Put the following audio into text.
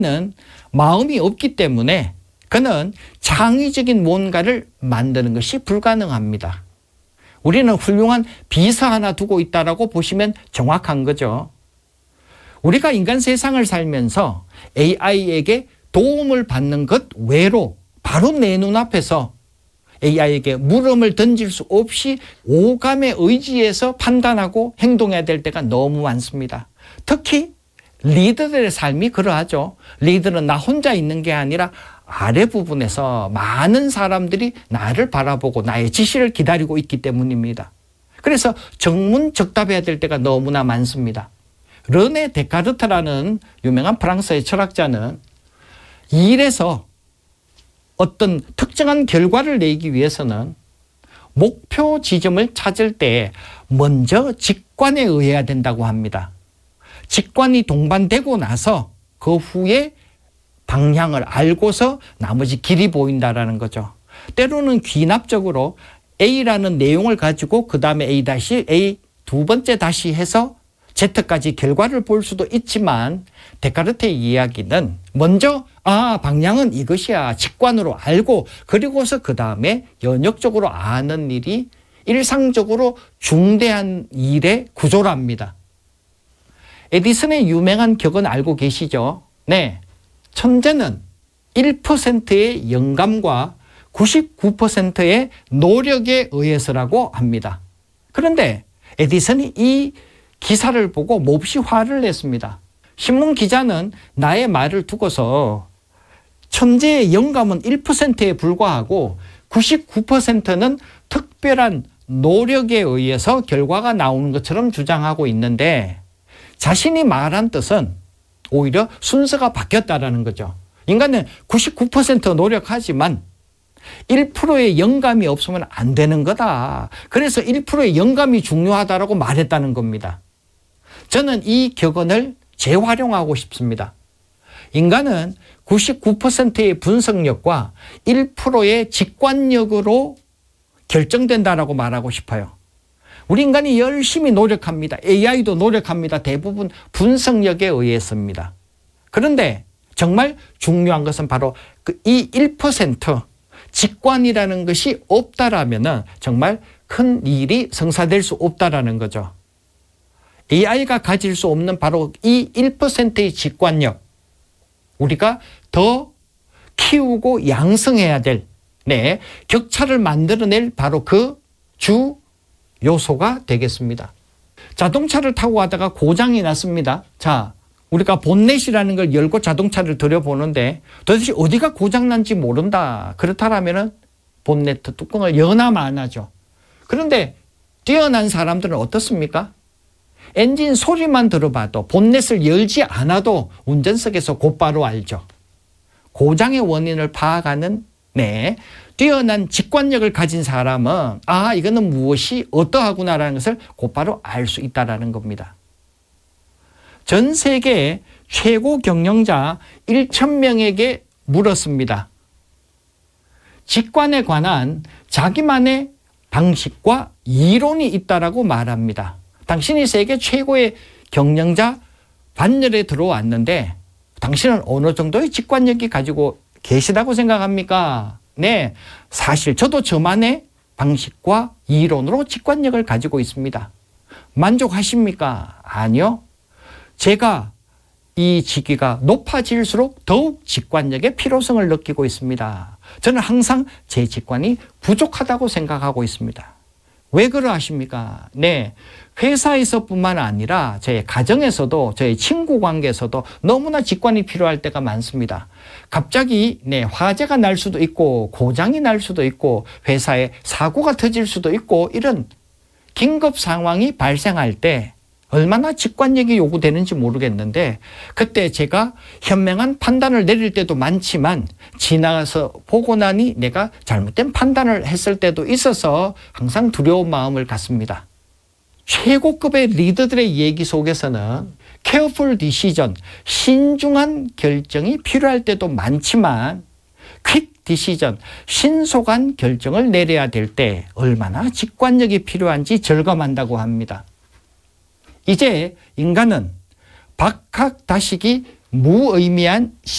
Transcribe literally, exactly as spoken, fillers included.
는 마음이 없기 때문에 그는 창의적인 뭔가를 만드는 것이 불가능합니다. 우리는 훌륭한 비서 하나 두고 있다라고 보시면 정확한 거죠. 우리가 인간 세상을 살면서 에이아이에게 도움을 받는 것 외로 바로 내 눈앞에서 에이아이에게 물음을 던질 수 없이 오감의 의지에서 판단하고 행동해야 될 때가 너무 많습니다. 특히 리더들의 삶이 그러하죠. 리더는 나 혼자 있는 게 아니라 아래 부분에서 많은 사람들이 나를 바라보고 나의 지시를 기다리고 있기 때문입니다. 그래서 정문적답해야 될 때가 너무나 많습니다. 르네 데카르트라는 유명한 프랑스의 철학자는 일에서 어떤 특정한 결과를 내기 위해서는 목표 지점을 찾을 때 먼저 직관에 의해야 된다고 합니다. 직관이 동반되고 나서 그 후에 방향을 알고서 나머지 길이 보인다라는 거죠. 때로는 귀납적으로 A라는 내용을 가지고 그 다음에 A 다시 A 두 번째 다시 해서 Z까지 결과를 볼 수도 있지만 데카르트의 이야기는 먼저 아 방향은 이것이야 직관으로 알고 그리고서 그 다음에 연역적으로 아는 일이 일상적으로 중대한 일의 구조랍니다. 에디슨의 유명한 격언 알고 계시죠? 네, 천재는 일 퍼센트의 영감과 구십구 퍼센트의 노력에 의해서라고 합니다. 그런데 에디슨이 이 기사를 보고 몹시 화를 냈습니다. 신문 기자는 나의 말을 두고서 천재의 영감은 일 퍼센트에 불과하고 구십구 퍼센트는 특별한 노력에 의해서 결과가 나오는 것처럼 주장하고 있는데 자신이 말한 뜻은 오히려 순서가 바뀌었다라는 거죠. 인간은 구십구 퍼센트 노력하지만 일 퍼센트의 영감이 없으면 안 되는 거다. 그래서 일 퍼센트의 영감이 중요하다라고 말했다는 겁니다. 저는 이 격언을 재활용하고 싶습니다. 인간은 구십구 퍼센트의 분석력과 일 퍼센트의 직관력으로 결정된다라고 말하고 싶어요. 우리 인간이 열심히 노력합니다. 에이아이도 노력합니다. 대부분 분석력에 의해서입니다. 그런데 정말 중요한 것은 바로 그 이 일 퍼센트 직관이라는 것이 없다라면 정말 큰 일이 성사될 수 없다라는 거죠. 에이아이가 가질 수 없는 바로 이 일 퍼센트의 직관력, 우리가 더 키우고 양성해야 될, 네, 격차를 만들어낼 바로 그 주 요소가 되겠습니다. 자동차를 타고 가다가 고장이 났습니다. 자, 우리가 본넷이라는 걸 열고 자동차를 들여보는데 도대체 어디가 고장난지 모른다. 그렇다면 본넷 뚜껑을 여나 마나죠. 그런데 뛰어난 사람들은 어떻습니까? 엔진 소리만 들어봐도 본넷을 열지 않아도 운전석에서 곧바로 알죠. 고장의 원인을 파악하는 네, 뛰어난 직관력을 가진 사람은 아 이거는 무엇이 어떠하구나라는 것을 곧바로 알 수 있다는 겁니다. 전 세계의 최고 경영자 천 명에게 물었습니다. 직관에 관한 자기만의 방식과 이론이 있다라고 말합니다. 당신이 세계 최고의 경영자 반열에 들어왔는데 당신은 어느 정도의 직관력이 가지고 계시다고 생각합니까? 네, 사실 저도 저만의 방식과 이론으로 직관력을 가지고 있습니다. 만족하십니까? 아니요. 제가 이 직위가 높아질수록 더욱 직관력의 필요성을 느끼고 있습니다. 저는 항상 제 직관이 부족하다고 생각하고 있습니다. 왜 그러하십니까? 네, 회사에서뿐만 아니라 저의 가정에서도 저의 친구 관계에서도 너무나 직관이 필요할 때가 많습니다. 갑자기 네, 화재가 날 수도 있고 고장이 날 수도 있고 회사에 사고가 터질 수도 있고 이런 긴급 상황이 발생할 때 얼마나 직관력이 요구되는지 모르겠는데 그때 제가 현명한 판단을 내릴 때도 많지만 지나가서 보고 나니 내가 잘못된 판단을 했을 때도 있어서 항상 두려운 마음을 갖습니다. 최고급의 리더들의 얘기 속에서는 careful decision, 신중한 결정이 필요할 때도 많지만 quick decision, 신속한 결정을 내려야 될 때 얼마나 직관력이 필요한지 절감한다고 합니다. 이제 인간은 박학다식이 무의미한